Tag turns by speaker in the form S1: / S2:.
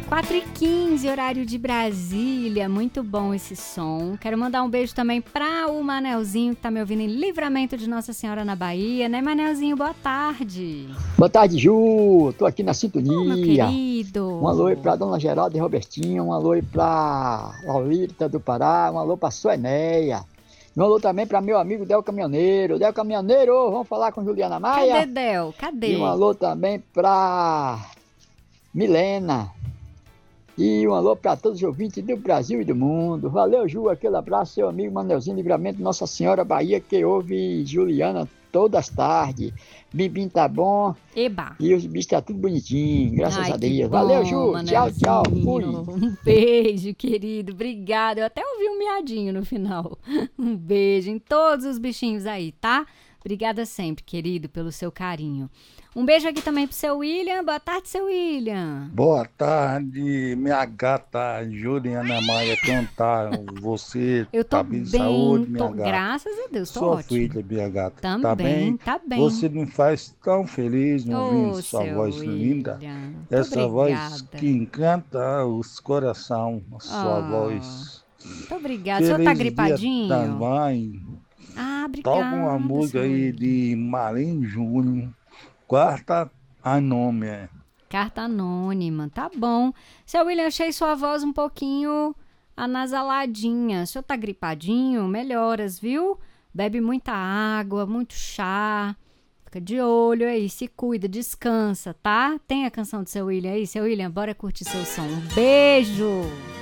S1: 4h15, horário de Brasília. Muito bom esse som. Quero mandar um beijo também para o Manelzinho, que tá me ouvindo em Livramento de Nossa Senhora, na Bahia. Né, Manelzinho? Boa tarde.
S2: Boa tarde, Ju. Tô aqui na sintonia.
S1: Ô, meu querido.
S2: Um alô aí pra Dona Geralda e Robertinho. Um alô aí pra Laurita do Pará. Um alô pra Sueneia. Um alô também pra meu amigo Del Caminhoneiro. Del Caminhoneiro, vamos falar com Juliana Maia?
S1: Cadê, Del? Cadê?
S2: E um alô também pra Milena. E um alô para todos os ouvintes do Brasil e do mundo. Valeu, Ju, aquele abraço, seu amigo Manelzinho, Livramento Nossa Senhora, Bahia, que ouve Juliana todas as tardes. Bibim tá bom.
S1: Eba.
S2: E os bichos tá tudo bonitinho, graças a Deus.
S1: Bom,
S2: Valeu, Ju.
S1: Manelzinho.
S2: Tchau, tchau. Fui.
S1: Um beijo, querido. Obrigada. Eu até ouvi um miadinho no final. Um beijo em todos os bichinhos aí, tá? Obrigada sempre, querido, pelo seu carinho. Um beijo aqui também pro seu William. Boa tarde, seu William.
S3: Boa tarde, minha gata Juliana Maia, cantar. Você
S1: eu tô
S3: tá bem de saúde, minha gata?
S1: Graças a Deus, tô
S3: Sua
S1: ótimo.
S3: filha, minha gata,
S1: Também,
S3: tá bem?
S1: Tá bem.
S3: Você me faz tão feliz ouvindo sua voz linda. Essa voz que encanta os corações, sua voz.
S1: Muito obrigada. O senhor tá gripadinho?
S3: Também.
S1: Obrigada.
S3: Toca uma música aí de Marinho Júnior. Quarta anônima.
S1: Carta anônima, tá bom. Seu William, achei sua voz um pouquinho anasaladinha. O senhor tá gripadinho? Melhoras, viu? Bebe muita água, muito chá. Fica de olho aí, se cuida, descansa, tá? Tem a canção do seu William aí? Seu William, bora curtir seu som. Um beijo!